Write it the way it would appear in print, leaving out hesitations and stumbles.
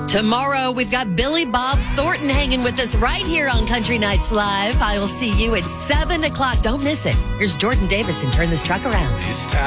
Tomorrow, we've got Billy Bob Thornton hanging with us right here on Country Nights Live. I will see you at 7 o'clock. Don't miss it. Here's Jordan Davis and Turn This Truck Around. It's time.